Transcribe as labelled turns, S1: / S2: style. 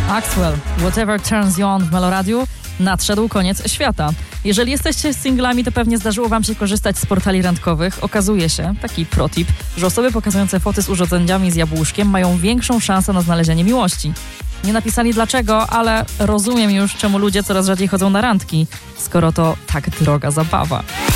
S1: Axwell, Whatever Turns You On w Meloradiu. Nadszedł koniec świata. Jeżeli jesteście singlami, to pewnie zdarzyło wam się korzystać z portali randkowych. Okazuje się, taki protip, że osoby pokazujące foty z urządzeniami z jabłuszkiem mają większą szansę na znalezienie miłości. Nie napisali dlaczego, ale rozumiem już, czemu ludzie coraz rzadziej chodzą na randki, skoro to tak droga zabawa.